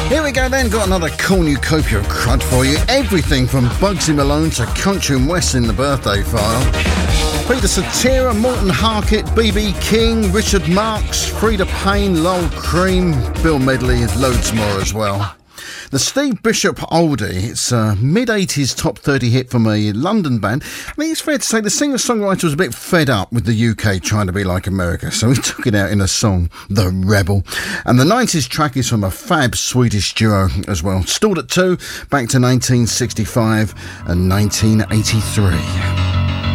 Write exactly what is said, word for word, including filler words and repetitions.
Here we go then, got another cornucopia of crud for you. Everything from Bugsy Malone to Country and West in the birthday file. Peter Cetera, Morton Harkett, B B King, Richard Marx, Frida Payne, Lol Cream, Bill Medley, and loads more as well. The Steve Bishop oldie, it's a mid-eighties top thirty hit from a London band. I think it's fair to say the singer-songwriter was a bit fed up with the U K trying to be like America, so he took it out in a song, The Rebel. And the nineties track is from a fab Swedish duo as well. Stalled at two, back to nineteen sixty-five and nineteen eighty-three.